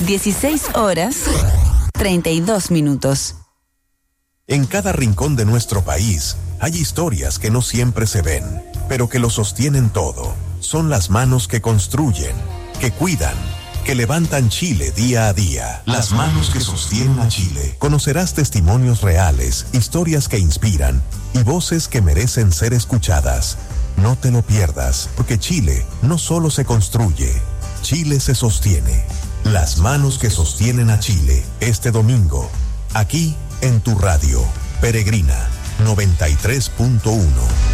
16:32. En cada rincón de nuestro país hay historias que no siempre se ven, pero que lo sostienen todo. Son las manos que construyen, que cuidan, que levantan Chile día a día. Las manos que sostienen a Chile. Conocerás testimonios reales, historias que inspiran y voces que merecen ser escuchadas. No te lo pierdas, porque Chile no solo se construye, Chile se sostiene. Las manos que sostienen a Chile. Este domingo, aquí en tu radio, Peregrina 93.1.